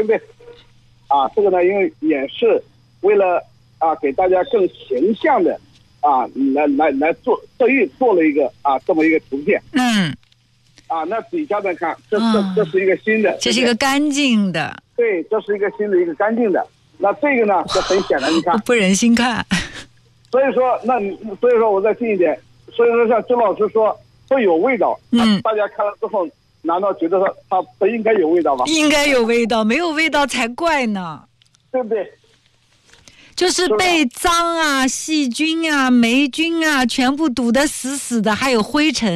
不对？这个呢，因为也是为了给大家更形象的来做了一个这么一个图片。那底下再看，这是一个新的， 这是一个干净的。 对，这是一个新的一个干净的。那这个呢，就很显然，你看不忍心看。 所以说我再近一点，所以说像周老师说会有味道，大家看了之后，难道觉得说它不应该有味道吗？ 应该有味道，没有味道才怪呢， 对不对？ 就是被脏细菌霉菌全部堵得死死的，还有灰尘。